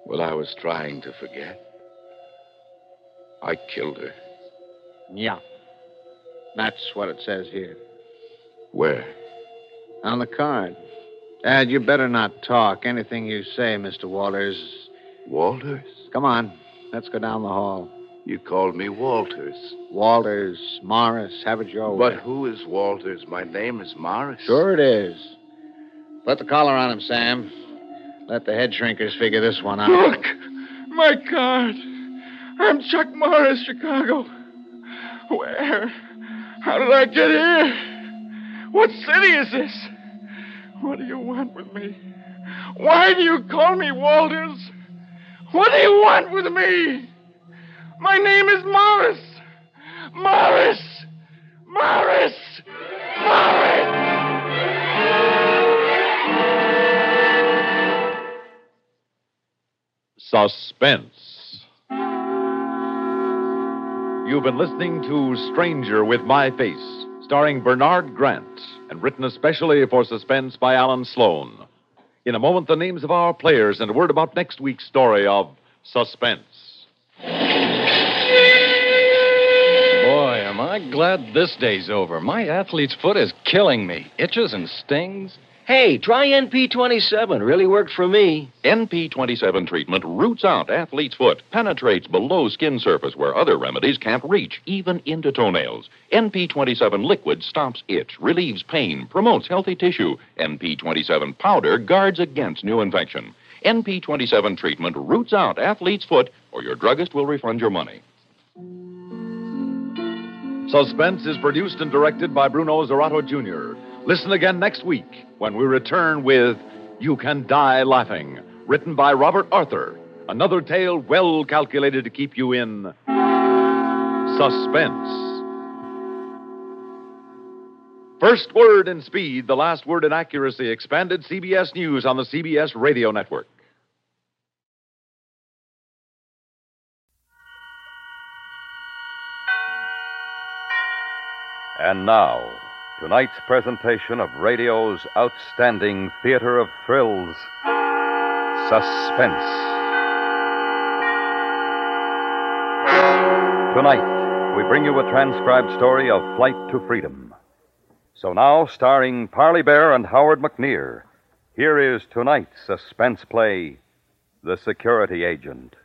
Well, I was trying to forget. I killed her. Yeah. That's what it says here. Where? On the card. Dad, you better not talk. Anything you say, Mr. Walters. Walters? Come on. Let's go down the hall. You called me Walters. Walters, Morris, have it your way. But who is Walters? My name is Morris. Sure it is. Put the collar on him, Sam. Let the head shrinkers figure this one out. Look! My card. I'm Chuck Morris, Chicago. Where? How did I get here? What city is this? What do you want with me? Why do you call me Walters? What do you want with me? My name is Morris. Morris! Morris! Morris! Suspense. You've been listening to Stranger with My Face, starring Bernard Grant, and written especially for Suspense by Alan Sloan. In a moment, the names of our players and a word about next week's story of Suspense. Boy, am I glad this day's over. My athlete's foot is killing me. Itches and stings. Hey, try NP27. Really worked for me. NP27 treatment roots out athlete's foot, penetrates below skin surface where other remedies can't reach, even into toenails. NP27 liquid stops itch, relieves pain, promotes healthy tissue. NP27 powder guards against new infection. NP27 treatment roots out athlete's foot, or your druggist will refund your money. Suspense is produced and directed by Bruno Zerato Jr. Listen again next week when we return with You Can Die Laughing, written by Robert Arthur. Another tale well calculated to keep you in suspense. First word in speed, the last word in accuracy. Expanded CBS News on the CBS Radio Network. And now, tonight's presentation of radio's outstanding theater of thrills, Suspense. Tonight, we bring you a transcribed story of Flight to Freedom. So now, starring Parley Bear and Howard McNear, here is tonight's suspense play, The Security Agent.